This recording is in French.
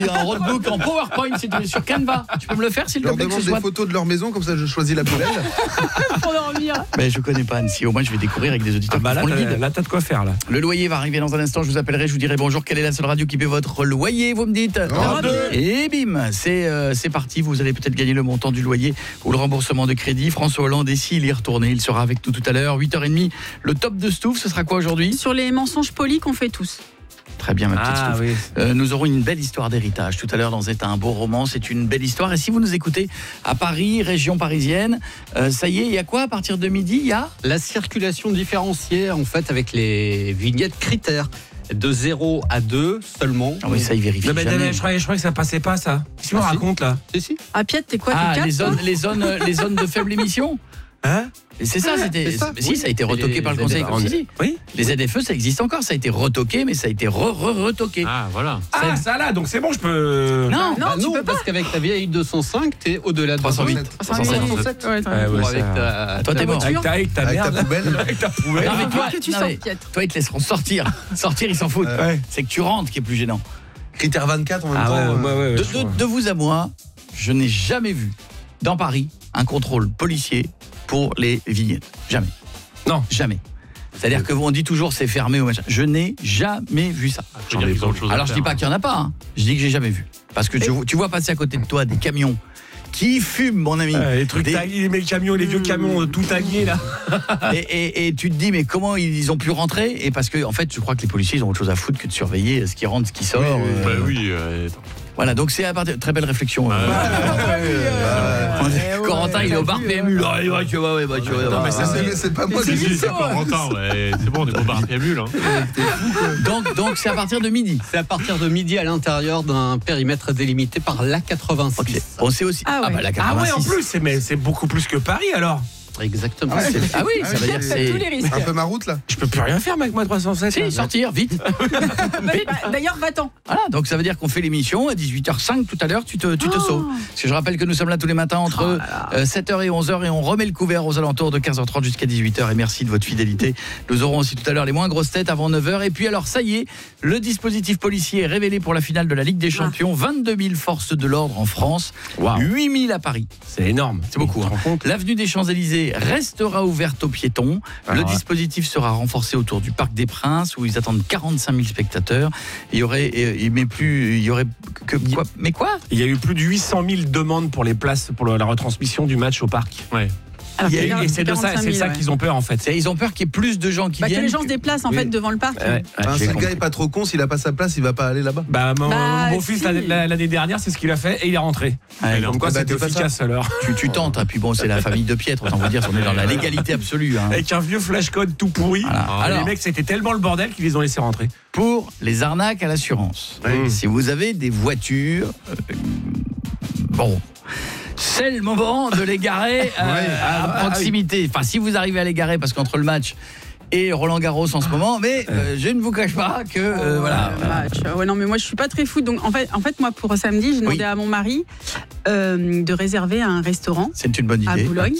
Il y a un roadbook en PowerPoint, c'est sur Canva. Tu peux me le faire s'il te plaît? Je leur demande des photos de leur maison, comme ça je choisis la plus belle. Pour dormir. Mais je connais pas Annecy, au moins je vais découvrir avec des auditeurs qui font le vide. Là, t'as de quoi faire là. Le loyer va arriver dans un instant, je vous appellerai, je vous dirai bonjour, quelle est la seule radio qui paie votre loyer, vous me dites. Et bim, c'est parti, vous allez peut-être gagner le montant du loyer ou le remboursement de crédit. François Hollande est s'il y est retourné, il sera avec nous tout à l'heure, 8h30. Le top de Stouff, ce sera quoi aujourd'hui? Sur les mensonges polis qu'on fait tous. Très bien, ma petite Stouff. Oui. Nous aurons une belle histoire d'héritage tout à l'heure dans un beau roman. C'est une belle histoire. Et si vous nous écoutez à Paris, région parisienne, ça y est, il y a quoi à partir de midi? Il y a la circulation différenciée en fait avec les vignettes critères. De 0 à 2 seulement. Ah oui, ça il vérifie. Non, mais jamais. je croyais que ça passait pas ça. Qu'est-ce que tu me racontes là? Si. À Piette, t'es quoi? Ah, t'es quatre, les zones de faible émission. Hein? Et c'est ça, c'était. ça. Si, ça a été retoqué par le Conseil. Si. Oui. Les ZFE, ça existe encore. Ça a été retoqué, mais ça a été retoqué. Ah, voilà. Ah, ça là, donc c'est bon, je peux. Non, Non, tu peux pas. parce qu'avec ta vieille 205, t'es au-delà de 308. 307. Ouais, Avec Toi, t'es mort. Avec ta Avec merde. ta poubelle. Avec ta poubelle. Non, mais toi, que tu non, sors, mais Piette. toi, ils te laisseront sortir. Sortir, ils s'en foutent. Ouais. C'est que tu rentres qui est plus gênant. Critère 24 en même Ah temps. ouais. De vous à moi, je n'ai jamais vu dans Paris un contrôle policier pour les vignettes. Jamais. Non. Jamais. C'est-à-dire que on dit toujours c'est fermé ou machin. Je n'ai jamais vu ça. Alors je dis pas qu'il y en a pas, hein. Je dis que j'ai jamais vu. Parce que tu vois passer à côté de toi des camions qui fument, mon ami. Les trucs tagués, les camions, les vieux camions tout tagués là. Et tu te dis mais comment ils ont pu rentrer? Et parce que en fait, je crois que les policiers ils ont autre chose à foutre que de surveiller ce qui rentre, ce qui sort. Voilà, donc c'est à partir très belle réflexion. Corentin, il est au bar PMU là. Tu vois. Non, mais c'est pas moi qui dis ça. Corentin, c'est bon, on est au bar PMU là. Donc c'est à partir de midi. C'est à partir de midi à l'intérieur d'un périmètre délimité par l'A86. Okay. On sait aussi. Ah ouais. La 86. Ah ouais, en plus, c'est beaucoup plus que Paris alors. Exactement. Ah oui, ça veut dire que T'as tous les risques. Un peu ma route là. Je peux plus rien faire avec moi 307. Si, sortir, vite. D'ailleurs, va-t'en. Voilà, donc ça veut dire qu'on fait l'émission à 18h05 tout à l'heure, tu te sauves. Parce que je rappelle que nous sommes là tous les matins entre 7h et 11h et on remet le couvert aux alentours de 15h30 jusqu'à 18h et merci de votre fidélité. Nous aurons aussi tout à l'heure les moins grosses têtes avant 9h et puis alors ça y est, le dispositif policier est révélé pour la finale de la Ligue des Champions, 22 000 forces de l'ordre en France, 8 000 à Paris. C'est énorme. C'est beaucoup. L'avenue des Champs-Élysées restera ouverte aux piétons. Le dispositif sera renforcé autour du Parc des Princes où ils attendent 45 000 spectateurs. Il y aurait quoi? Il y a eu plus de 800 000 demandes pour les places pour la retransmission du match au parc. Ouais. Alors, Et c'est de ça, c'est ça ouais. qu'ils ont peur en fait. Ils ont peur qu'il y ait plus de gens qui viennent. Que les gens se déplacent en fait devant le parc. Si le gars est pas trop con, s'il a pas sa place, il va pas aller là-bas. Mon beau-fils si. l'année dernière, c'est ce qu'il a fait et il est rentré. Donc quoi, c'était efficace alors. Tu tentes, hein, puis bon, c'est la famille de Piètre, autant vous dire, on est dans la légalité absolue. Hein. Avec un vieux flashcode tout pourri. Voilà. Alors, Alors, les mecs, c'était tellement le bordel qu'ils les ont laissés rentrer. pour les arnaques à l'assurance, si vous avez des voitures, c'est le moment de les garer à proximité. Enfin, si vous arrivez à les garer, parce qu'entre le match et Roland Garros en ce moment, mais je ne vous cache pas que voilà. Ouais, non, mais moi je suis pas très foot, donc en fait moi pour samedi j'ai demandé à mon mari de réserver un restaurant. C'est une bonne idée. À Boulogne.